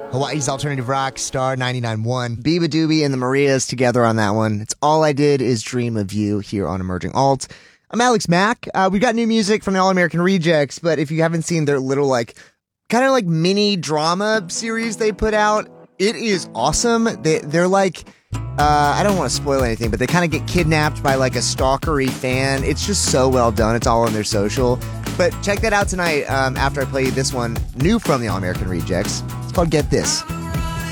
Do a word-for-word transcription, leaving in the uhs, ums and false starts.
Hawaii's alternative rock, Star ninety-nine point one. Biba Doobie and the Marias together on that one. It's All I Did Is Dream of You here on Emerging Alt. I'm Alex Mack. Uh, we got new music from the All American Rejects, but if you haven't seen their little, like, kind of like mini drama series they put out, it is awesome. They, they're like, uh, I don't want to spoil anything, but they kind of get kidnapped by like a stalkery fan. It's just so well done. It's all on their social. But check that out tonight um, after I play this one new from the All American Rejects. It's called Get This.